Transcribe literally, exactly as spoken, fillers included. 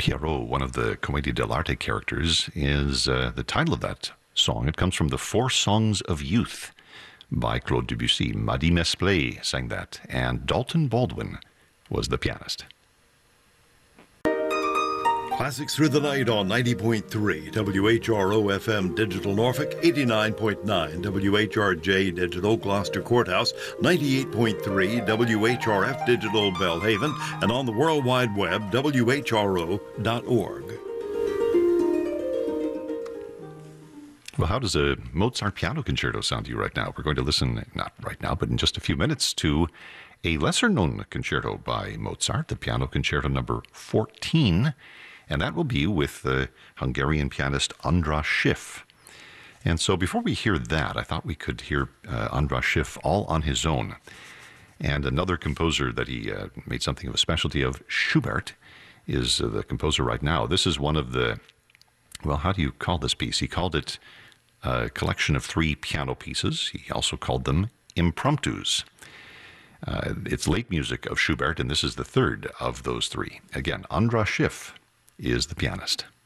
Pierrot, one of the Commedia dell'arte characters, is uh, the title of that song. It comes from the Four Songs of Youth by Claude Debussy. Madi Mesplay sang that, and Dalton Baldwin was the pianist. Classics Through the Night on ninety point three W H R O F M Digital Norfolk, eighty-nine point nine W H R J Digital Gloucester Courthouse, ninety-eight point three W H R F Digital Belhaven, and on the World Wide Web, W H R O dot org. Well, how does a Mozart piano concerto sound to you right now? We're going to listen, not right now, but in just a few minutes, to a lesser-known concerto by Mozart, the Piano Concerto number fourteen, and that will be with the Hungarian pianist András Schiff. And so before we hear that, I thought we could hear uh, András Schiff all on his own. And another composer that he uh, made something of a specialty of, Schubert, is uh, the composer right now. This is one of the, well, how do you call this piece? He called it a collection of three piano pieces. He also called them impromptus. Uh, it's late music of Schubert, and this is the third of those three. Again, András Schiff is the pianist.